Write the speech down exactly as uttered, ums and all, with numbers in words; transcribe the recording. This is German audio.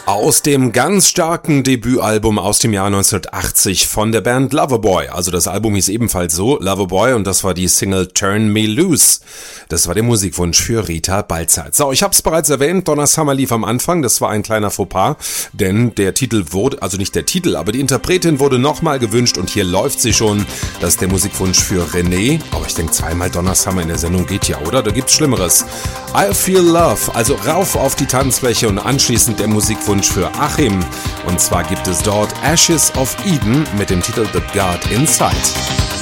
Aus dem ganz starken Debütalbum aus dem Jahr neunzehnhundertachtzig von der Band Loverboy. Also das Album hieß ebenfalls so, Loverboy, und das war die Single Turn Me Loose. Das war der Musikwunsch für Rita Balzert. So, ich habe es bereits erwähnt, Donna Summer lief am Anfang, das war ein kleiner Fauxpas, denn der Titel wurde, also nicht der Titel, aber die Interpretin wurde nochmal gewünscht und hier läuft sie schon. Das ist der Musikwunsch für René, aber ich denke zweimal Donna Summer in der Sendung geht ja, oder? Da gibt's Schlimmeres. I Feel Love, also rauf auf die Tanzfläche und anschließend der Musikwunsch für Achim. Und zwar gibt es dort Ashes of Eden mit dem Titel The God Inside.